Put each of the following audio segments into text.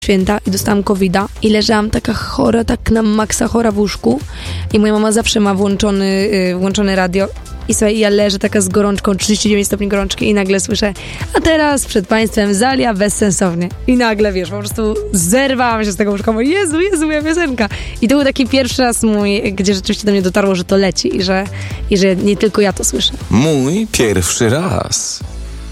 święta i dostałam COVID-a i leżałam taka chora, tak na maksa chora w łóżku i moja mama zawsze ma włączone radio. I słuchaj, ja leżę taka z gorączką, 39 stopni gorączki i nagle słyszę, a teraz przed państwem Zalia bezsensownie. I nagle, wiesz, po prostu zerwałam się z tego łóżka, mówię, Jezu, moja piosenka. I to był taki pierwszy raz mój, gdzie rzeczywiście do mnie dotarło, że to leci i że nie tylko ja to słyszę. Mój pierwszy raz.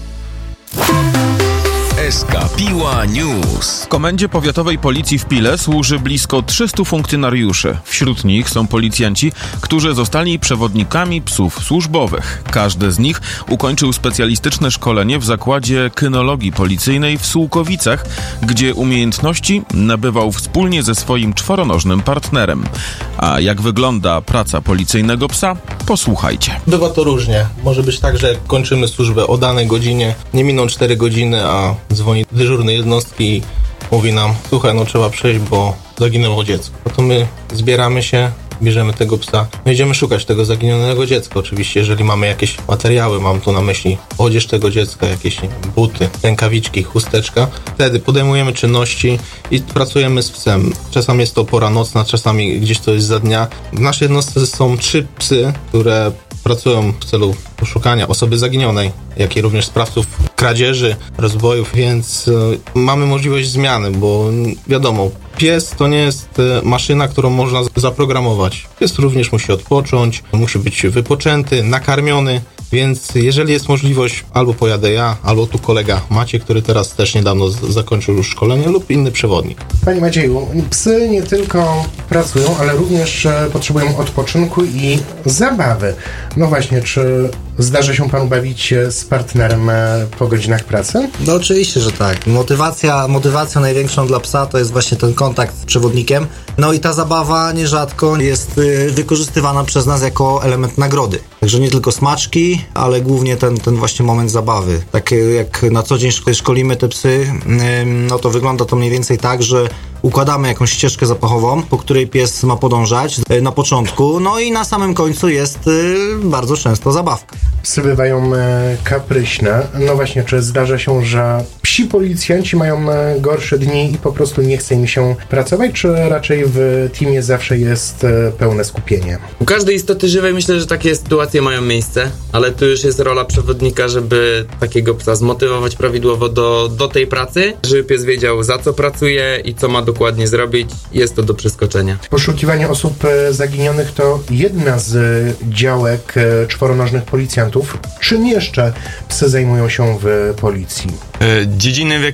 SK Piła News. W Komendzie Powiatowej Policji w Pile służy blisko 300 funkcjonariuszy. Wśród nich są policjanci, którzy zostali przewodnikami psów służbowych. Każdy z nich ukończył specjalistyczne szkolenie w Zakładzie Kynologii Policyjnej w Sułkowicach, gdzie umiejętności nabywał wspólnie ze swoim czworonożnym partnerem. A jak wygląda praca policyjnego psa? Posłuchajcie. Bywa to różnie. Może być tak, że kończymy służbę o danej godzinie, nie miną 4 godziny, a dzwoni dyżurny jednostki i mówi nam, słuchaj, no trzeba przejść, bo zaginęło dziecko. No to my zbieramy się, bierzemy tego psa, no idziemy szukać tego zaginionego dziecka. Oczywiście, jeżeli mamy jakieś materiały, mam tu na myśli odzież tego dziecka, jakieś buty, rękawiczki, chusteczka, wtedy podejmujemy czynności i pracujemy z psem. Czasami jest to pora nocna, czasami gdzieś to jest za dnia. W naszej jednostce są 3 psy, które pracują w celu poszukania osoby zaginionej, jak i również sprawców kradzieży, rozbojów, więc mamy możliwość zmiany, bo wiadomo, pies to nie jest maszyna, którą można zaprogramować. Pies również musi odpocząć, musi być wypoczęty, nakarmiony, więc jeżeli jest możliwość, albo pojadę ja, albo tu kolega Maciej, który teraz też niedawno zakończył już szkolenie, lub inny przewodnik. Panie Macieju, psy nie tylko pracują, ale również potrzebują odpoczynku i zabawy. No właśnie, czy zdarza się panu bawić z partnerem po godzinach pracy? No oczywiście, że tak. Motywacją największą dla psa to jest właśnie ten kontakt z przewodnikiem. No i ta zabawa nierzadko jest wykorzystywana przez nas jako element nagrody. Także nie tylko smaczki, ale głównie ten właśnie moment zabawy. Tak jak na co dzień szkolimy te psy, no to wygląda to mniej więcej tak, że układamy jakąś ścieżkę zapachową, po której pies ma podążać na początku, no i na samym końcu jest bardzo często zabawka. Psy bywają kapryśne. No właśnie, czy zdarza się, że psi policjanci mają gorsze dni i po prostu nie chce im się pracować, czy raczej w teamie zawsze jest pełne skupienie? U każdej istoty żywej myślę, że takie sytuacje mają miejsce, ale tu już jest rola przewodnika, żeby takiego psa zmotywować prawidłowo do tej pracy, żeby pies wiedział, za co pracuje i co ma dokładnie zrobić. Jest to do przeskoczenia. Poszukiwanie osób zaginionych to jedna z działek czworonożnych policjantów. Czym jeszcze psy zajmują się w policji? Dziedziny,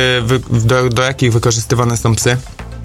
do jakich wykorzystywane są psy,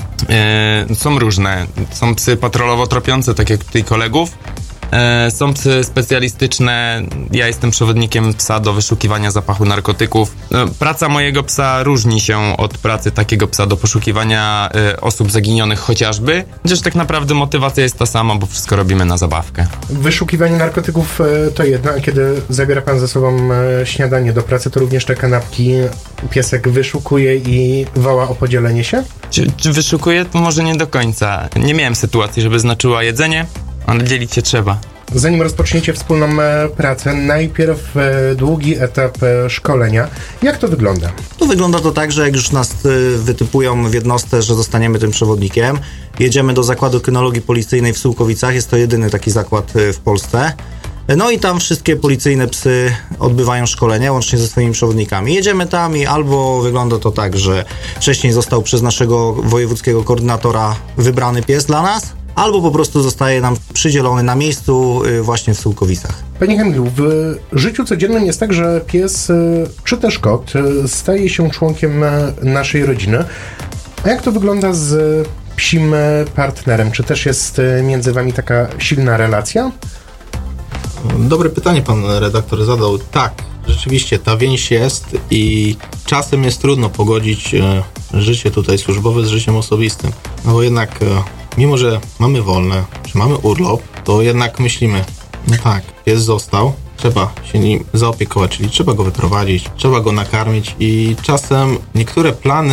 są różne. Są psy patrolowo tropiące, tak jak tutaj kolegów. Są psy specjalistyczne. Ja jestem przewodnikiem psa do wyszukiwania zapachu narkotyków. Praca mojego psa różni się od pracy takiego psa do poszukiwania osób zaginionych chociażby. Chociaż tak naprawdę motywacja jest ta sama, bo wszystko robimy na zabawkę. Wyszukiwanie narkotyków to jedno, a kiedy zabiera pan ze sobą śniadanie do pracy, to również te kanapki piesek wyszukuje i woła o podzielenie się? Czy wyszukuje? To może nie do końca. Nie miałem sytuacji, żeby znaczyła jedzenie, ale dzielić się trzeba. Zanim rozpoczniecie wspólną pracę, najpierw długi etap szkolenia. Jak to wygląda? To wygląda to tak, że jak już nas wytypują w jednostce, że zostaniemy tym przewodnikiem, jedziemy do Zakładu Kynologii Policyjnej w Sułkowicach. Jest to jedyny taki zakład w Polsce. No i tam wszystkie policyjne psy odbywają szkolenie, łącznie ze swoimi przewodnikami. Jedziemy tam i albo wygląda to tak, że wcześniej został przez naszego wojewódzkiego koordynatora wybrany pies dla nas, albo po prostu zostaje nam przydzielony na miejscu właśnie w Sułkowicach. Panie Kamilu, w życiu codziennym jest tak, że pies czy też kot staje się członkiem naszej rodziny. A jak to wygląda z psim partnerem? Czy też jest między wami taka silna relacja? Dobre pytanie pan redaktor zadał. Tak, rzeczywiście ta więź jest i czasem jest trudno pogodzić życie tutaj służbowe z życiem osobistym. No bo jednak mimo, że mamy wolne, czy mamy urlop, to jednak myślimy, no tak, pies został, trzeba się nim zaopiekować, czyli trzeba go wyprowadzić, trzeba go nakarmić i czasem niektóre plany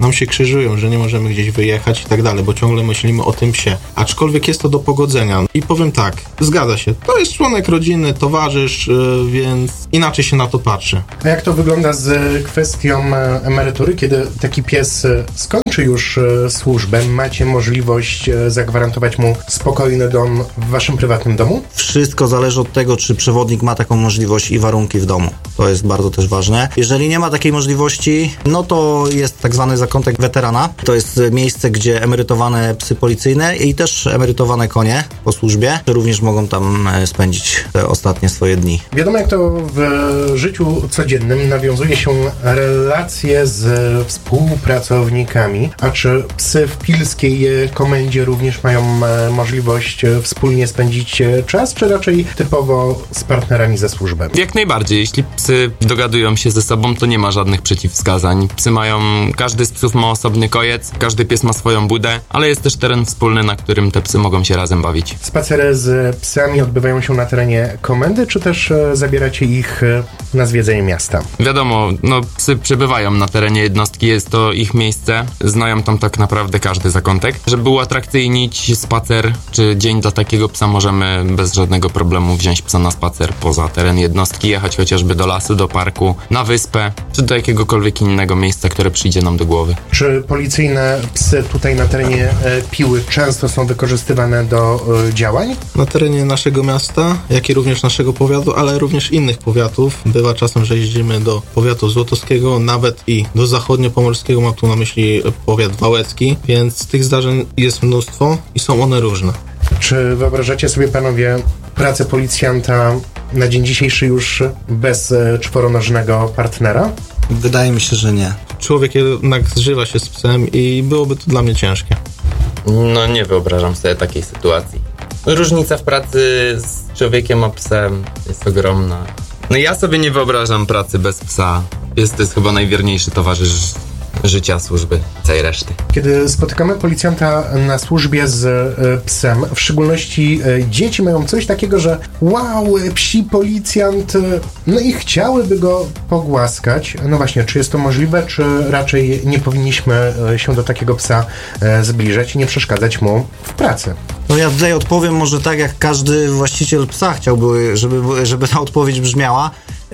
nam się krzyżują, że nie możemy gdzieś wyjechać i tak dalej, bo ciągle myślimy o tym psie. Aczkolwiek jest to do pogodzenia. I powiem tak, zgadza się, to jest członek rodziny, towarzysz, więc inaczej się na to patrzy. A jak to wygląda z kwestią emerytury, kiedy taki pies skończy już służbę? Macie możliwość zagwarantować mu spokojny dom w waszym prywatnym domu? Wszystko zależy od tego, czy przewodnik ma taką możliwość i warunki w domu. To jest bardzo też ważne. Jeżeli nie ma takiej możliwości, no to jest tak zwany zakątek weterana. To jest miejsce, gdzie emerytowane psy policyjne i też emerytowane konie po służbie również mogą tam spędzić te ostatnie swoje dni. Wiadomo, jak to w życiu codziennym nawiązuje się relacje z współpracownikami. A czy psy w pilskiej komendzie również mają możliwość wspólnie spędzić czas, czy raczej typowo z partnerami ze służby? Jak najbardziej. Jeśli psy dogadują się ze sobą, to nie ma żadnych przeciwwskazań. Każdy z psów ma osobny kojec, każdy pies ma swoją budę, ale jest też teren wspólny, na którym te psy mogą się razem bawić. Spacery z psami odbywają się na terenie komendy, czy też zabieracie ich na zwiedzenie miasta? Wiadomo, psy przebywają na terenie jednostki, jest to ich miejsce, znają tam tak naprawdę każdy zakątek. Żeby uatrakcyjnić spacer czy dzień dla takiego psa, możemy bez żadnego problemu wziąć psa na spacer poza teren jednostki, jechać chociażby do lasu, do parku, na wyspę, czy do jakiegokolwiek innego miejsca, które przyjdzie nam do głowy. Czy policyjne psy tutaj na terenie Piły często są wykorzystywane do działań? Na terenie naszego miasta, jak i również naszego powiatu, ale również innych powiatów. Bywa czasem, że jeździmy do powiatu złotowskiego, nawet i do zachodniopomorskiego, mam tu na myśli powiat wałecki, więc tych zdarzeń jest mnóstwo i są one różne. Czy wyobrażacie sobie, panowie, pracę policjanta na dzień dzisiejszy już bez czworonożnego partnera? Wydaje mi się, że nie. Człowiek jednak zżywa się z psem i byłoby to dla mnie ciężkie. No nie wyobrażam sobie takiej sytuacji. Różnica w pracy z człowiekiem a psem jest ogromna. No ja sobie nie wyobrażam pracy bez psa. Pies to jest chyba najwierniejszy towarzysz życia, służby, całej reszty. Kiedy spotykamy policjanta na służbie z psem, w szczególności dzieci mają coś takiego, że wow, psi policjant, no i chciałyby go pogłaskać. No właśnie, czy jest to możliwe, czy raczej nie powinniśmy się do takiego psa zbliżać i nie przeszkadzać mu w pracy? No ja tutaj odpowiem może tak, jak każdy właściciel psa chciałby, żeby ta odpowiedź brzmiała.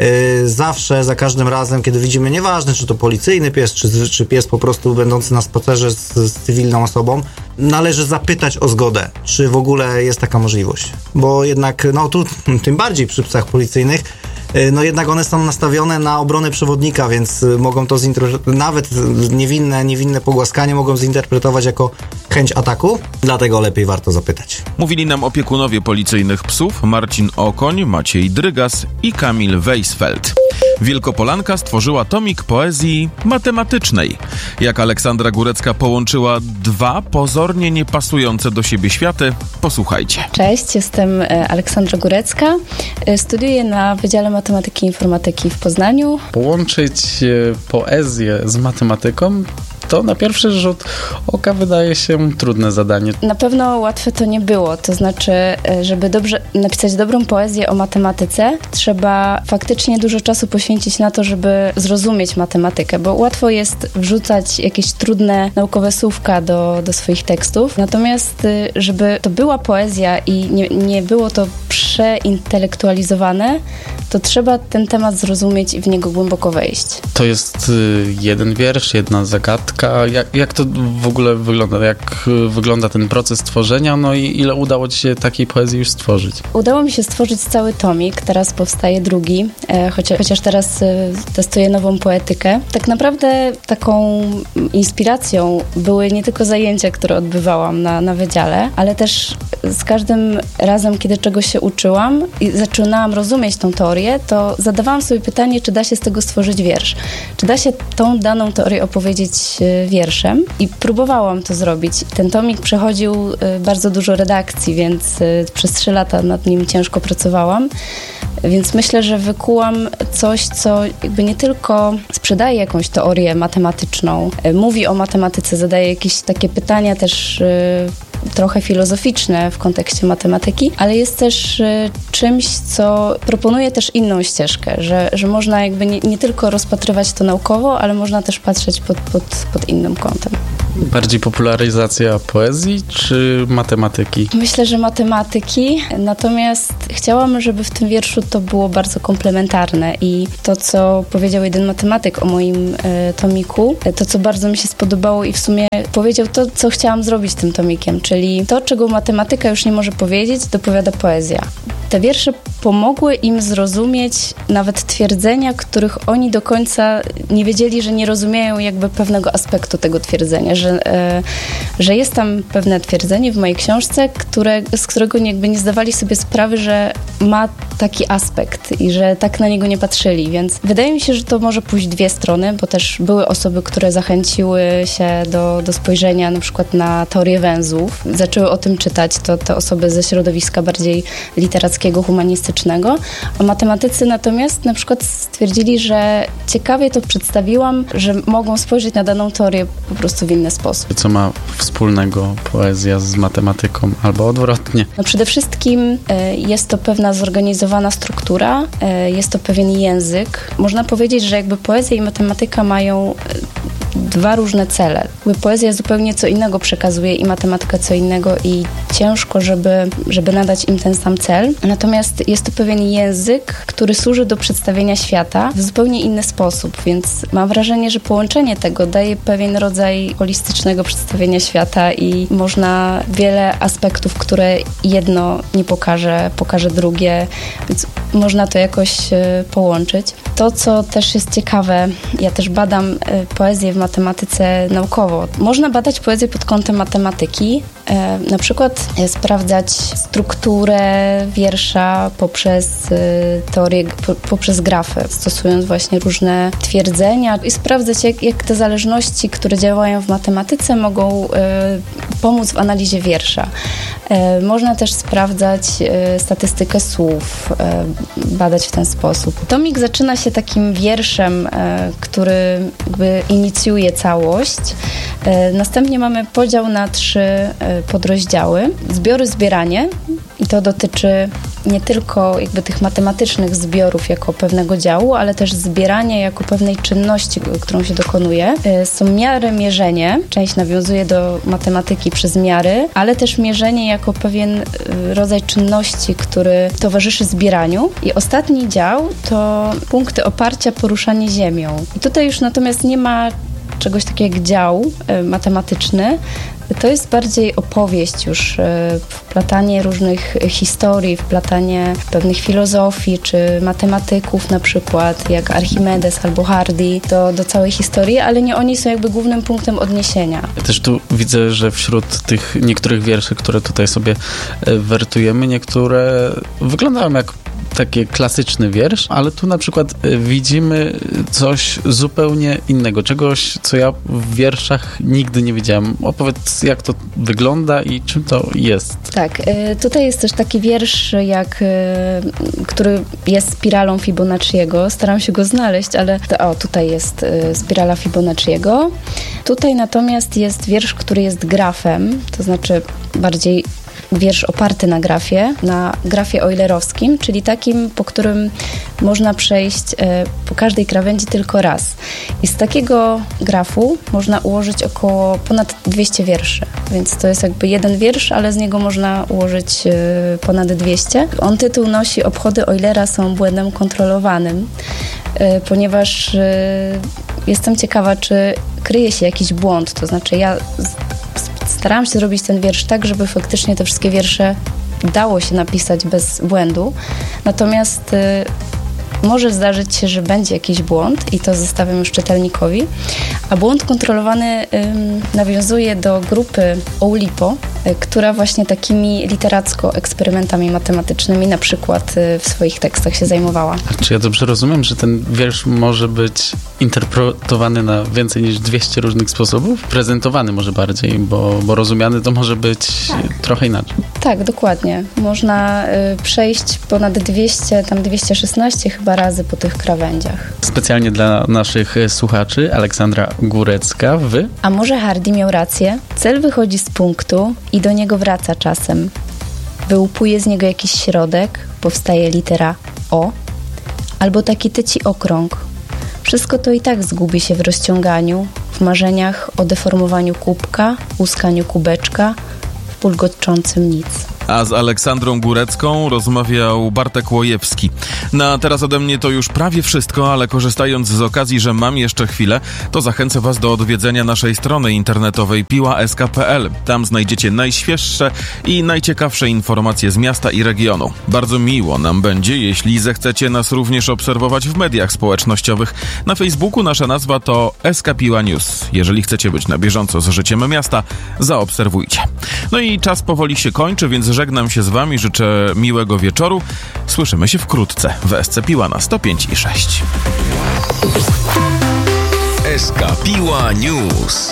Zawsze, za każdym razem, kiedy widzimy, nieważne czy to policyjny pies, czy pies po prostu będący na spacerze z cywilną osobą, należy zapytać o zgodę, czy w ogóle jest taka możliwość. Bo jednak, tu tym bardziej przy psach policyjnych, jednak one są nastawione na obronę przewodnika, więc mogą to nawet niewinne pogłaskanie mogą zinterpretować jako chęć ataku, dlatego lepiej warto zapytać. Mówili nam opiekunowie policyjnych psów Marcin Okoń, Maciej Drygas i Kamil Weisfeld. Wielkopolanka stworzyła tomik poezji matematycznej. Jak Aleksandra Górecka połączyła dwa pozornie niepasujące do siebie światy, posłuchajcie. Cześć, jestem Aleksandra Górecka. Studiuję na Wydziale Matematyki i Informatyki w Poznaniu. Połączyć poezję z matematyką to na pierwszy rzut oka wydaje się trudne zadanie. Na pewno łatwe to nie było, to znaczy, żeby dobrze napisać dobrą poezję o matematyce, trzeba faktycznie dużo czasu poświęcić na to, żeby zrozumieć matematykę, bo łatwo jest wrzucać jakieś trudne naukowe słówka do swoich tekstów, natomiast żeby to była poezja i nie było to przeintelektualizowane, to trzeba ten temat zrozumieć i w niego głęboko wejść. To jest jeden wiersz, jedna zagadka. Jak to w ogóle wygląda? Jak wygląda ten proces tworzenia? No i ile udało ci się takiej poezji już stworzyć? Udało mi się stworzyć cały tomik, teraz powstaje drugi, chociaż teraz testuję nową poetykę. Tak naprawdę taką inspiracją były nie tylko zajęcia, które odbywałam na wydziale, ale też z każdym razem, kiedy czegoś się uczyłam i zaczynałam rozumieć tą teorię, to zadawałam sobie pytanie, czy da się z tego stworzyć wiersz. Czy da się tą daną teorię opowiedzieć wierszem i próbowałam to zrobić. Ten tomik przechodził bardzo dużo redakcji, więc przez 3 lata nad nim ciężko pracowałam. Więc myślę, że wykułam coś, co jakby nie tylko sprzedaje jakąś teorię matematyczną, mówi o matematyce, zadaje jakieś takie pytania też trochę filozoficzne w kontekście matematyki, ale jest też czymś, co proponuje też inną ścieżkę, że można jakby nie tylko rozpatrywać to naukowo, ale można też patrzeć pod innym kątem. Bardziej popularyzacja poezji czy matematyki? Myślę, że matematyki, natomiast chciałam, żeby w tym wierszu to było bardzo komplementarne i to, co powiedział jeden matematyk o moim tomiku, to, co bardzo mi się spodobało i w sumie powiedział to, co chciałam zrobić tym tomikiem, czyli to, czego matematyka już nie może powiedzieć, dopowiada poezja. Te wiersze pomogły im zrozumieć nawet twierdzenia, których oni do końca nie wiedzieli, że nie rozumieją jakby pewnego aspektu tego twierdzenia, że jest tam pewne twierdzenie w mojej książce, z którego jakby nie zdawali sobie sprawy, że ma taki aspekt i że tak na niego nie patrzyli, więc wydaje mi się, że to może pójść dwie strony, bo też były osoby, które zachęciły się do spojrzenia na przykład na teorię węzłów, zaczęły o tym czytać, to te osoby ze środowiska bardziej literackiego, humanistycznego, a matematycy natomiast na przykład stwierdzili, że ciekawie to przedstawiłam, że mogą spojrzeć na daną teorię po prostu w inny sposób. Co ma wspólnego poezja z matematyką albo odwrotnie? No przede wszystkim jest to pewna zorganizowana struktura, jest to pewien język. Można powiedzieć, że jakby poezja i matematyka mają dwa różne cele. Poezja zupełnie co innego przekazuje i matematyka co innego i ciężko, żeby nadać im ten sam cel. Natomiast jest to pewien język, który służy do przedstawienia świata w zupełnie inny sposób, więc mam wrażenie, że połączenie tego daje pewien rodzaj holistycznego przedstawienia świata i można wiele aspektów, które jedno nie pokaże drugie, więc można to jakoś połączyć. To, co też jest ciekawe, ja też badam poezję w matematyce naukowo. Można badać poezję pod kątem matematyki, na przykład sprawdzać strukturę wiersza poprzez teorię, poprzez grafy, stosując właśnie różne twierdzenia i sprawdzać, jak te zależności, które działają w matematyce, mogą pomóc w analizie wiersza. Można też sprawdzać statystykę słów, badać w ten sposób. Tomik zaczyna się takim wierszem, który jakby inicjuje całość. Następnie mamy podział na 3 podrozdziały. Zbiory, zbieranie i to dotyczy nie tylko jakby tych matematycznych zbiorów jako pewnego działu, ale też zbieranie jako pewnej czynności, którą się dokonuje. Są miary, mierzenie. Część nawiązuje do matematyki przez miary, ale też mierzenie jako pewien rodzaj czynności, który towarzyszy zbieraniu. I ostatni dział to punkty oparcia, poruszanie ziemią. I tutaj już natomiast nie ma czegoś takiego jak dział matematyczny. To jest bardziej opowieść już, wplatanie różnych historii, wplatanie pewnych filozofii, czy matematyków na przykład, jak Archimedes albo Hardy, do całej historii, ale nie oni są jakby głównym punktem odniesienia. Ja też tu widzę, że wśród tych niektórych wierszy, które tutaj sobie wertujemy, niektóre wyglądają jak taki klasyczny wiersz, ale tu na przykład widzimy coś zupełnie innego, czegoś, co ja w wierszach nigdy nie widziałam. Opowiedz, jak to wygląda i czym to jest. Tak, tutaj jest też taki wiersz, który jest spiralą Fibonacciego. Staram się go znaleźć, ale tutaj jest spirala Fibonacciego. Tutaj natomiast jest wiersz, który jest grafem, to znaczy bardziej wiersz oparty na grafie eulerowskim, czyli takim, po którym można przejść po każdej krawędzi tylko raz. I z takiego grafu można ułożyć ponad 200 wierszy, więc to jest jakby jeden wiersz, ale z niego można ułożyć ponad 200. On tytuł nosi Obchody Eulera są błędem kontrolowanym, ponieważ jestem ciekawa, czy kryje się jakiś błąd, to znaczy ja starałam się zrobić ten wiersz tak, żeby faktycznie te wszystkie wiersze dało się napisać bez błędu. Natomiast może zdarzyć się, że będzie jakiś błąd i to zostawiam już czytelnikowi. A błąd kontrolowany nawiązuje do grupy Oulipo, która właśnie takimi literacko-eksperymentami matematycznymi na przykład w swoich tekstach się zajmowała. A czy ja dobrze rozumiem, że ten wiersz może być interpretowany na więcej niż 200 różnych sposobów? Prezentowany może bardziej, bo rozumiany to może być trochę inaczej. Tak, dokładnie. Można przejść ponad 200, tam 216 chyba razy po tych krawędziach. Specjalnie dla naszych słuchaczy Aleksandra Górecka, A może Hardy miał rację? Cel wychodzi z punktu, i do niego wraca czasem. Wyłupuje z niego jakiś środek, powstaje litera O, albo taki tyci okrąg. Wszystko to i tak zgubi się w rozciąganiu, w marzeniach o deformowaniu kubka, łuskaniu kubeczka, w pulgoczącym nic. A z Aleksandrą Górecką rozmawiał Bartek Łojewski. Na teraz ode mnie to już prawie wszystko, ale korzystając z okazji, że mam jeszcze chwilę, to zachęcę Was do odwiedzenia naszej strony internetowej piła.sk.pl. Tam znajdziecie najświeższe i najciekawsze informacje z miasta i regionu. Bardzo miło nam będzie, jeśli zechcecie nas również obserwować w mediach społecznościowych. Na Facebooku nasza nazwa to SK Piła News. Jeżeli chcecie być na bieżąco z życiem miasta, zaobserwujcie. No i czas powoli się kończy, więc żegnam się z Wami, życzę miłego wieczoru. Słyszymy się wkrótce w SC Piła na 105,6. SK Piła News.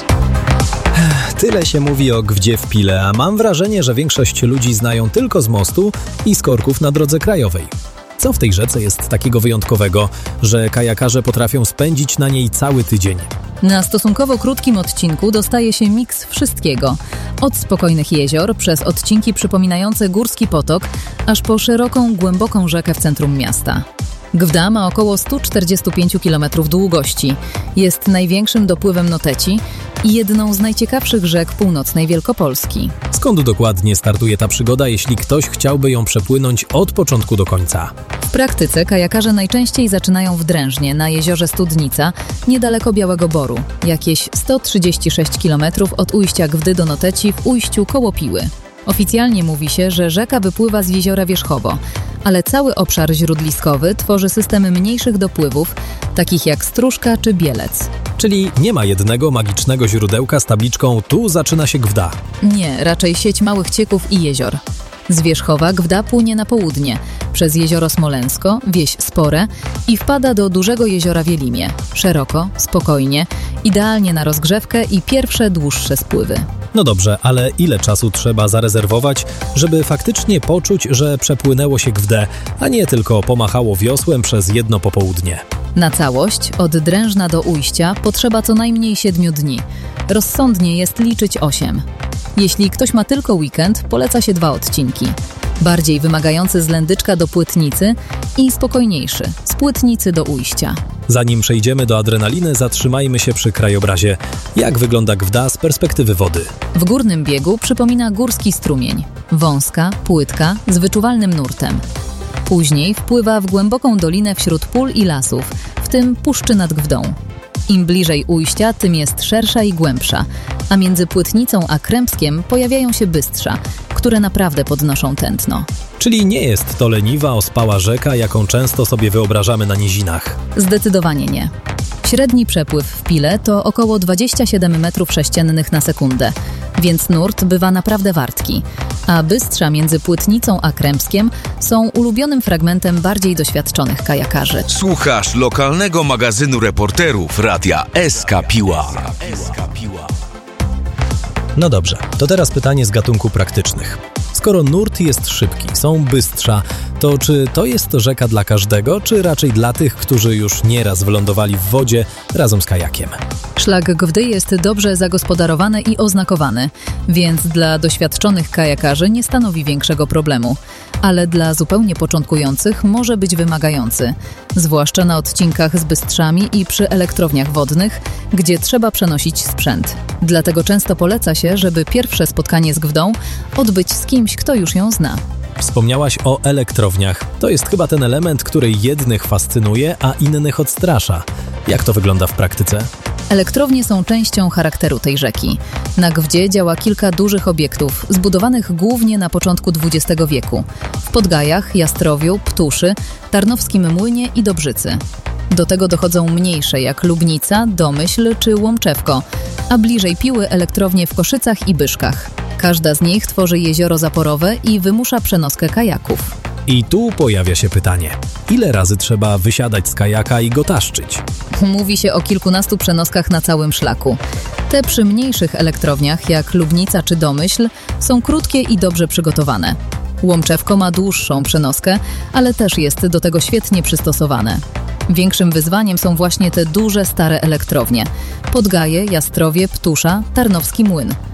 Tyle się mówi o Gwdzie w Pile, a mam wrażenie, że większość ludzi znają tylko z mostu i z korków na drodze krajowej. Co w tej rzece jest takiego wyjątkowego, że kajakarze potrafią spędzić na niej cały tydzień? Na stosunkowo krótkim odcinku dostaje się miks wszystkiego. Od spokojnych jezior, przez odcinki przypominające górski potok, aż po szeroką, głęboką rzekę w centrum miasta. Gwda ma około 145 km długości. Jest największym dopływem Noteci i jedną z najciekawszych rzek północnej Wielkopolski. Skąd dokładnie startuje ta przygoda, jeśli ktoś chciałby ją przepłynąć od początku do końca? W praktyce kajakarze najczęściej zaczynają w Drężnie, na jeziorze Studnica, niedaleko Białego Boru, jakieś 136 km od ujścia Gwdy do Noteci w ujściu koło Piły. Oficjalnie mówi się, że rzeka wypływa z jeziora Wierzchowo, ale cały obszar źródliskowy tworzy systemy mniejszych dopływów, takich jak Stróżka czy Bielec. Czyli nie ma jednego magicznego źródełka z tabliczką „tu zaczyna się Gwda”. Nie, raczej sieć małych cieków i jezior. Z Wierzchowa Gwda płynie na południe, przez jezioro Smoleńsko, wieś Spore i wpada do dużego jeziora Wielimie. Szeroko, spokojnie, idealnie na rozgrzewkę i pierwsze dłuższe spływy. No dobrze, ale ile czasu trzeba zarezerwować, żeby faktycznie poczuć, że przepłynęło się Gwdę, a nie tylko pomachało wiosłem przez jedno popołudnie? Na całość, od Drężna do ujścia, potrzeba co najmniej 7 dni. Rozsądnie jest liczyć 8. Jeśli ktoś ma tylko weekend, poleca się 2 odcinki. Bardziej wymagający z Lędyczka do Płytnicy i spokojniejszy, z Płytnicy do ujścia. Zanim przejdziemy do adrenaliny, zatrzymajmy się przy krajobrazie. Jak wygląda Gwda z perspektywy wody? W górnym biegu przypomina górski strumień. Wąska, płytka, z wyczuwalnym nurtem. Później wpływa w głęboką dolinę wśród pól i lasów, w tym Puszczy nad Gwdą. Im bliżej ujścia, tym jest szersza i głębsza, a między Płytnicą a Krępskiem pojawiają się bystrza, które naprawdę podnoszą tętno. Czyli nie jest to leniwa, ospała rzeka, jaką często sobie wyobrażamy na nizinach. Zdecydowanie nie. Średni przepływ w Pile to około 27 m3 na sekundę, więc nurt bywa naprawdę wartki, a bystrza między Płytnicą a Krępskiem są ulubionym fragmentem bardziej doświadczonych kajakarzy. Słuchasz lokalnego magazynu reporterów radia SK Piła. No dobrze, to teraz pytanie z gatunku praktycznych. Skoro nurt jest szybki, są bystrza, to czy to jest rzeka dla każdego, czy raczej dla tych, którzy już nieraz wylądowali w wodzie razem z kajakiem? Szlak Gwdy jest dobrze zagospodarowany i oznakowany, więc dla doświadczonych kajakarzy nie stanowi większego problemu, ale dla zupełnie początkujących może być wymagający, zwłaszcza na odcinkach z bystrzami i przy elektrowniach wodnych, gdzie trzeba przenosić sprzęt. Dlatego często poleca się, żeby pierwsze spotkanie z Gwdą odbyć z kimś, kto już ją zna. Wspomniałaś o elektrowniach. To jest chyba ten element, który jednych fascynuje, a innych odstrasza. Jak to wygląda w praktyce? Elektrownie są częścią charakteru tej rzeki. Na Gwdzie działa kilka dużych obiektów, zbudowanych głównie na początku XX wieku. W Podgajach, Jastrowiu, Ptuszy, Tarnowskim Młynie i Dobrzycy. Do tego dochodzą mniejsze jak Lubnica, Domyśl czy Łomczewko, a bliżej Piły elektrownie w Koszycach i Byszkach. Każda z nich tworzy jezioro zaporowe i wymusza przenoskę kajaków. I tu pojawia się pytanie. Ile razy trzeba wysiadać z kajaka i go taszczyć? Mówi się o kilkunastu przenoskach na całym szlaku. Te przy mniejszych elektrowniach, jak Lubnica czy Domyśl, są krótkie i dobrze przygotowane. Łomczewko ma dłuższą przenoskę, ale też jest do tego świetnie przystosowane. Większym wyzwaniem są właśnie te duże, stare elektrownie. Podgaje, Jastrowie, Ptusza, Tarnowski Młyn.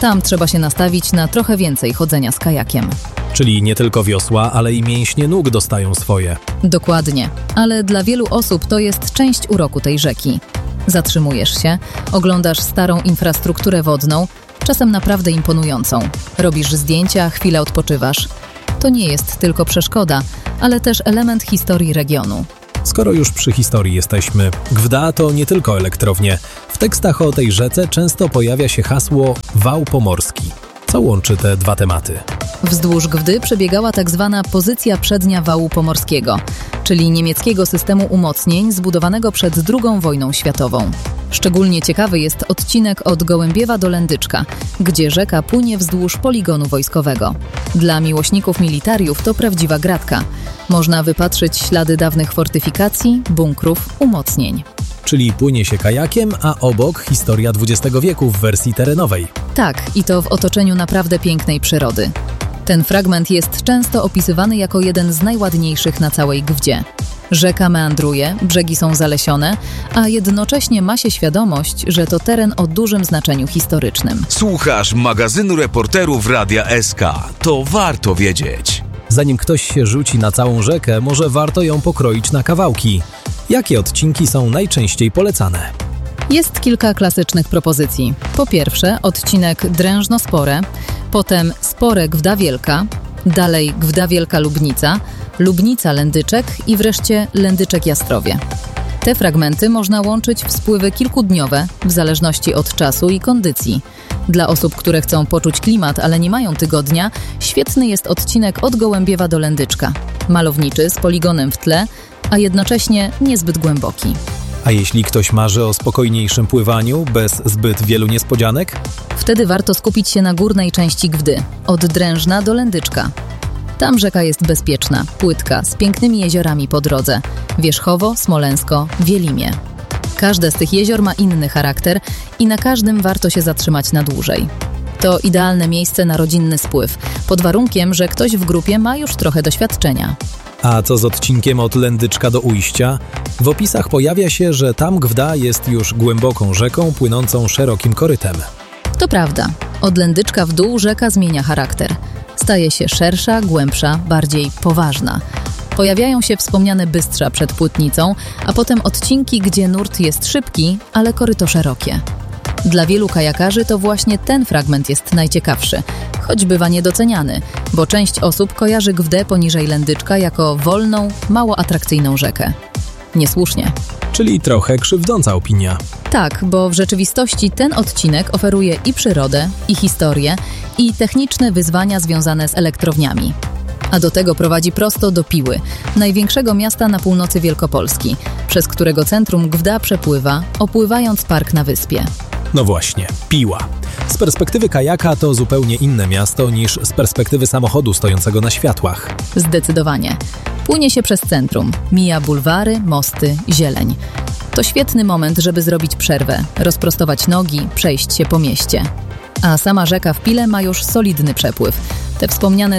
Tam trzeba się nastawić na trochę więcej chodzenia z kajakiem. Czyli nie tylko wiosła, ale i mięśnie nóg dostają swoje. Dokładnie, ale dla wielu osób to jest część uroku tej rzeki. Zatrzymujesz się, oglądasz starą infrastrukturę wodną, czasem naprawdę imponującą. Robisz zdjęcia, chwilę odpoczywasz. To nie jest tylko przeszkoda, ale też element historii regionu. Skoro już przy historii jesteśmy, Gwda to nie tylko elektrownie. W tekstach o tej rzece często pojawia się hasło wał pomorski. Co łączy te dwa tematy? Wzdłuż Gwdy przebiegała tak zwana pozycja przednia wału pomorskiego, czyli niemieckiego systemu umocnień zbudowanego przed II wojną światową. Szczególnie ciekawy jest odcinek od Gołębiewa do Lędyczka, gdzie rzeka płynie wzdłuż poligonu wojskowego. Dla miłośników militariów to prawdziwa gratka. Można wypatrzyć ślady dawnych fortyfikacji, bunkrów, umocnień. Czyli płynie się kajakiem, a obok historia XX wieku w wersji terenowej. Tak, i to w otoczeniu naprawdę pięknej przyrody. Ten fragment jest często opisywany jako jeden z najładniejszych na całej Gwdzie. Rzeka meandruje, brzegi są zalesione, a jednocześnie ma się świadomość, że to teren o dużym znaczeniu historycznym. Słuchasz magazynu reporterów Radia SK. To warto wiedzieć. Zanim ktoś się rzuci na całą rzekę, może warto ją pokroić na kawałki. Jakie odcinki są najczęściej polecane? Jest kilka klasycznych propozycji. Po pierwsze odcinek Drężno-Spore, potem Spore-Gwda Wielka, dalej Gwda Wielka-Lubnica, Lubnica-Lędyczek i wreszcie Lędyczek-Jastrowie. Te fragmenty można łączyć w spływy kilkudniowe, w zależności od czasu i kondycji. Dla osób, które chcą poczuć klimat, ale nie mają tygodnia, świetny jest odcinek od Gołębiewa do Lędyczka. Malowniczy, z poligonem w tle, a jednocześnie niezbyt głęboki. A jeśli ktoś marzy o spokojniejszym pływaniu, bez zbyt wielu niespodzianek? Wtedy warto skupić się na górnej części Gwdy, od Drężna do Lędyczka. Tam rzeka jest bezpieczna, płytka, z pięknymi jeziorami po drodze. Wierzchowo, Smoleńsko, Wielimie. Każde z tych jezior ma inny charakter i na każdym warto się zatrzymać na dłużej. To idealne miejsce na rodzinny spływ, pod warunkiem, że ktoś w grupie ma już trochę doświadczenia. A co z odcinkiem od Lędyczka do Ujścia? W opisach pojawia się, że tam Gwda jest już głęboką rzeką płynącą szerokim korytem. To prawda. Od Lędyczka w dół rzeka zmienia charakter. Staje się szersza, głębsza, bardziej poważna. Pojawiają się wspomniane bystrza przed płótnicą, a potem odcinki, gdzie nurt jest szybki, ale koryto szerokie. Dla wielu kajakarzy to właśnie ten fragment jest najciekawszy, choć bywa niedoceniany, bo część osób kojarzy Gwdę poniżej Lędyczka jako wolną, mało atrakcyjną rzekę. Niesłusznie. Czyli trochę krzywdząca opinia. Tak, bo w rzeczywistości ten odcinek oferuje i przyrodę, i historię, i techniczne wyzwania związane z elektrowniami. A do tego prowadzi prosto do Piły, największego miasta na północy Wielkopolski, przez którego centrum Gwda przepływa, opływając park na wyspie. No właśnie, Piła. Z perspektywy kajaka to zupełnie inne miasto niż z perspektywy samochodu stojącego na światłach. Zdecydowanie. Płynie się przez centrum, mija bulwary, mosty, zieleń. To świetny moment, żeby zrobić przerwę, rozprostować nogi, przejść się po mieście. A sama rzeka w Pile ma już solidny przepływ, te wspomniane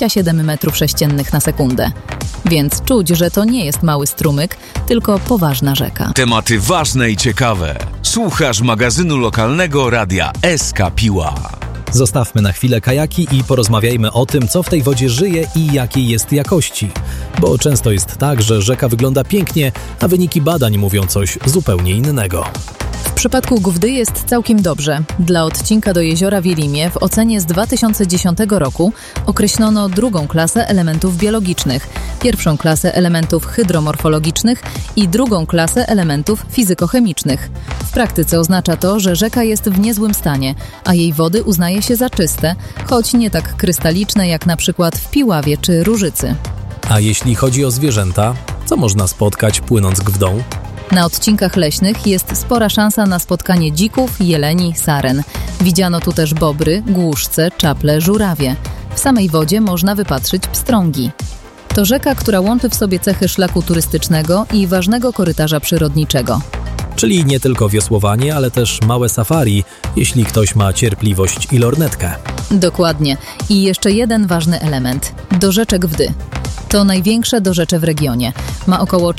27 m3 na sekundę. Więc czuć, że to nie jest mały strumyk, tylko poważna rzeka. Tematy ważne i ciekawe. Słuchasz magazynu lokalnego Radia SK Piła. Zostawmy na chwilę kajaki i porozmawiajmy o tym, co w tej wodzie żyje i jakiej jest jakości. Bo często jest tak, że rzeka wygląda pięknie, a wyniki badań mówią coś zupełnie innego. W przypadku Gwdy jest całkiem dobrze. Dla odcinka do jeziora Wielimie w ocenie z 2010 roku określono drugą klasę elementów biologicznych, pierwszą klasę elementów hydromorfologicznych i drugą klasę elementów fizykochemicznych. W praktyce oznacza to, że rzeka jest w niezłym stanie, a jej wody uznaje się za czyste, choć nie tak krystaliczne jak na przykład w Piławie czy Różycy. A jeśli chodzi o zwierzęta, co można spotkać płynąc Gwdą? Na odcinkach leśnych jest spora szansa na spotkanie dzików, jeleni, saren. Widziano tu też bobry, głuszce, czaple, żurawie. W samej wodzie można wypatrzyć pstrągi. To rzeka, która łączy w sobie cechy szlaku turystycznego i ważnego korytarza przyrodniczego. Czyli nie tylko wiosłowanie, ale też małe safari, jeśli ktoś ma cierpliwość i lornetkę. Dokładnie. I jeszcze jeden ważny element. Dorzeczek Gwdy. To największe dorzecze w regionie. Ma około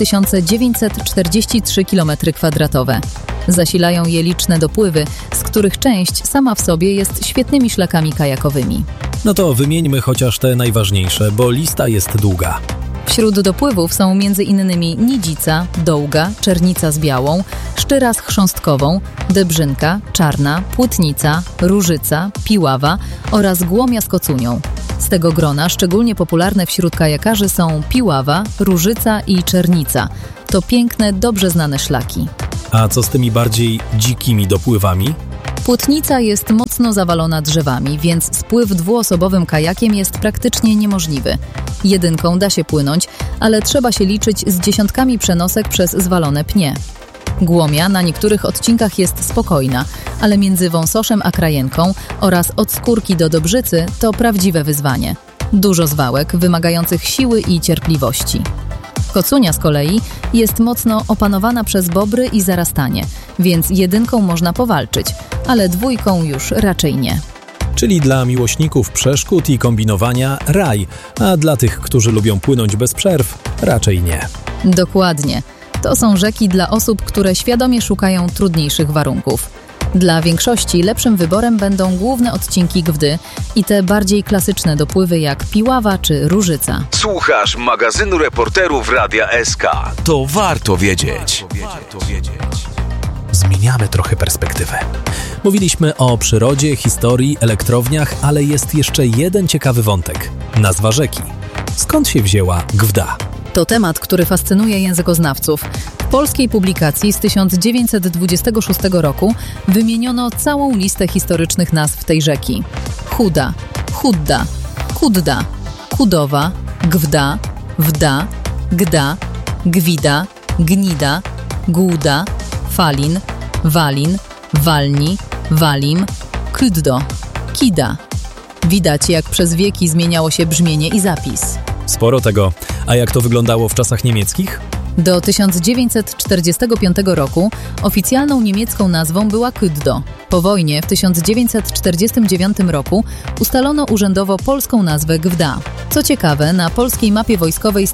4943 km². Zasilają je liczne dopływy, z których część sama w sobie jest świetnymi szlakami kajakowymi. No to wymieńmy chociaż te najważniejsze, bo lista jest długa. Wśród dopływów są m.in. Nidzica, Dołga, Czernica z Białą, Szczyra z Chrząstkową, Debrzynka, Czarna, Płytnica, Różyca, Piława oraz Głomia z Kocunią. Z tego grona szczególnie popularne wśród kajakarzy są Piława, Różyca i Czernica. To piękne, dobrze znane szlaki. A co z tymi bardziej dzikimi dopływami? Płotnica jest mocno zawalona drzewami, więc spływ dwuosobowym kajakiem jest praktycznie niemożliwy. Jedynką da się płynąć, ale trzeba się liczyć z dziesiątkami przenosek przez zwalone pnie. Głomia na niektórych odcinkach jest spokojna, ale między Wąsoszem a Krajenką oraz od Skórki do Dobrzycy to prawdziwe wyzwanie. Dużo zwałek wymagających siły i cierpliwości. Kocunia z kolei jest mocno opanowana przez bobry i zarastanie, więc jedynką można powalczyć, ale dwójką już raczej nie. Czyli dla miłośników przeszkód i kombinowania raj, a dla tych, którzy lubią płynąć bez przerw, raczej nie. Dokładnie. To są rzeki dla osób, które świadomie szukają trudniejszych warunków. Dla większości lepszym wyborem będą główne odcinki Gwdy i te bardziej klasyczne dopływy jak Piława czy Różyca. Słuchasz magazynu reporterów Radia SK. To warto wiedzieć. Zmieniamy trochę perspektywę. Mówiliśmy o przyrodzie, historii, elektrowniach, ale jest jeszcze jeden ciekawy wątek. Nazwa rzeki. Skąd się wzięła Gwda? To temat, który fascynuje językoznawców. W polskiej publikacji z 1926 roku wymieniono całą listę historycznych nazw tej rzeki. Chuda, Chudda, Kudda, Kudowa, Gwda, Wda, Gda, Gwida, Gnida, Głuda, Falin, Walin, Walni, Walim, Kyddo, Kida. Widać, jak przez wieki zmieniało się brzmienie i zapis. Sporo tego. A jak to wyglądało w czasach niemieckich? Do 1945 roku oficjalną niemiecką nazwą była Kyddo. Po wojnie w 1949 roku ustalono urzędowo polską nazwę Gwda. Co ciekawe, na polskiej mapie wojskowej z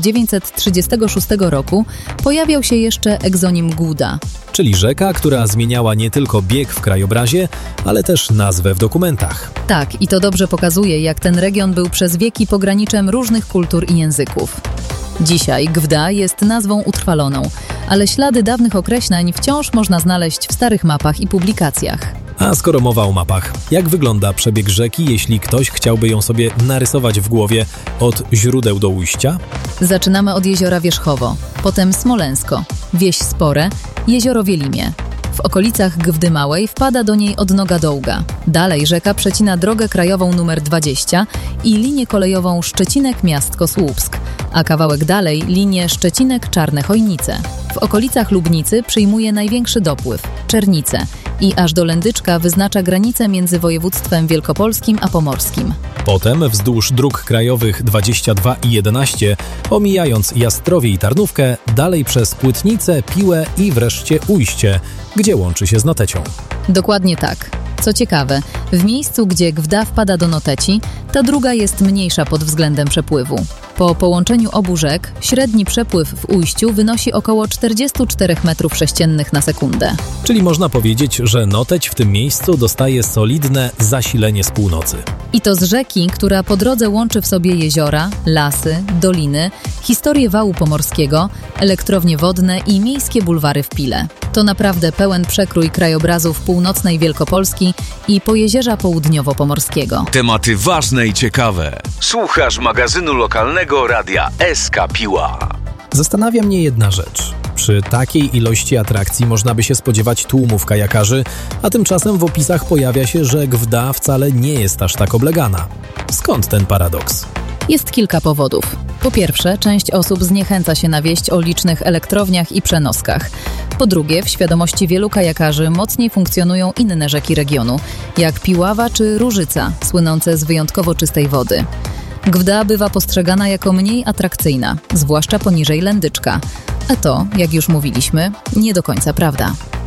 1936 roku pojawiał się jeszcze egzonim Głuda. Czyli rzeka, która zmieniała nie tylko bieg w krajobrazie, ale też nazwę w dokumentach. Tak, i to dobrze pokazuje, jak ten region był przez wieki pograniczem różnych kultur i języków. Dzisiaj Gwda jest nazwą utrwaloną, ale ślady dawnych określeń wciąż można znaleźć w starych mapach i publikacjach. A skoro mowa o mapach, jak wygląda przebieg rzeki, jeśli ktoś chciałby ją sobie narysować w głowie od źródeł do ujścia? Zaczynamy od jeziora Wierzchowo, potem Smoleńsko, Wieś Spore, jezioro Wielimie. W okolicach Gwdy Małej wpada do niej odnoga Dołga. Dalej rzeka przecina drogę krajową nr 20 i linię kolejową Szczecinek-Miastko Słupsk, a kawałek dalej linię Szczecinek-Czarne Chojnice. W okolicach Lubnicy przyjmuje największy dopływ – Czernice i aż do Lędyczka wyznacza granicę między województwem wielkopolskim a pomorskim. Potem wzdłuż dróg krajowych 22 i 11, omijając Jastrowie i Tarnówkę, dalej przez Płytnicę, Piłę i wreszcie Ujście, gdzie łączy się z Notecią. Dokładnie tak. Co ciekawe, w miejscu, gdzie Gwda wpada do Noteci, ta druga jest mniejsza pod względem przepływu. Po połączeniu obu rzek średni przepływ w Ujściu wynosi około 44 m3 na sekundę. Czyli można powiedzieć, że Noteć w tym miejscu dostaje solidne zasilenie z północy. I to z rzeki, która po drodze łączy w sobie jeziora, lasy, doliny, historię wału pomorskiego, elektrownie wodne i miejskie bulwary w Pile. To naprawdę pełen przekrój krajobrazów północnej Wielkopolski i Pojezierza Południowo-Pomorskiego. Tematy ważne i ciekawe. Słuchasz magazynu lokalnego Radia SK Piła. Zastanawia mnie jedna rzecz. Przy takiej ilości atrakcji można by się spodziewać tłumów kajakarzy, a tymczasem w opisach pojawia się, że Gwda wcale nie jest aż tak oblegana. Skąd ten paradoks? Jest kilka powodów. Po pierwsze, część osób zniechęca się na wieść o licznych elektrowniach i przenoskach. Po drugie, w świadomości wielu kajakarzy mocniej funkcjonują inne rzeki regionu, jak Piława czy Różyca, słynące z wyjątkowo czystej wody. Gwda bywa postrzegana jako mniej atrakcyjna, zwłaszcza poniżej Lędyczka. A to, jak już mówiliśmy, nie do końca prawda.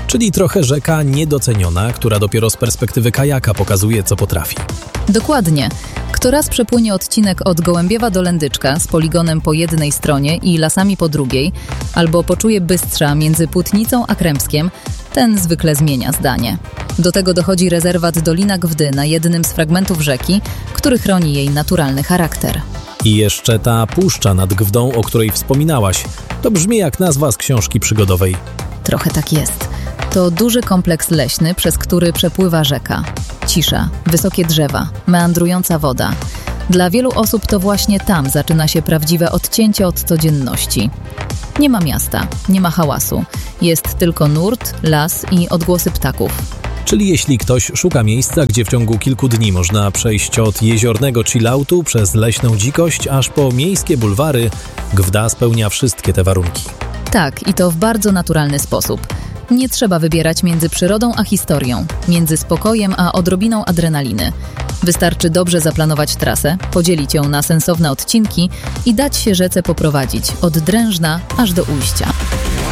Czyli trochę rzeka niedoceniona, która dopiero z perspektywy kajaka pokazuje, co potrafi. Dokładnie. Kto raz przepłynie odcinek od Gołębiewa do Lędyczka z poligonem po jednej stronie i lasami po drugiej, albo poczuje Bystrza między Płótnicą a Krępskiem, ten zwykle zmienia zdanie. Do tego dochodzi rezerwat Dolina Gwdy na jednym z fragmentów rzeki, który chroni jej naturalny charakter. I jeszcze ta puszcza nad Gwdą, o której wspominałaś. To brzmi jak nazwa z książki przygodowej. Trochę tak jest. To duży kompleks leśny, przez który przepływa rzeka. Cisza, wysokie drzewa, meandrująca woda. Dla wielu osób to właśnie tam zaczyna się prawdziwe odcięcie od codzienności. Nie ma miasta, nie ma hałasu. Jest tylko nurt, las i odgłosy ptaków. Czyli jeśli ktoś szuka miejsca, gdzie w ciągu kilku dni można przejść od jeziornego chilloutu przez leśną dzikość aż po miejskie bulwary, Gwda spełnia wszystkie te warunki. Tak, i to w bardzo naturalny sposób. Nie trzeba wybierać między przyrodą a historią, między spokojem a odrobiną adrenaliny. Wystarczy dobrze zaplanować trasę, podzielić ją na sensowne odcinki i dać się rzece poprowadzić od Drężna aż do ujścia.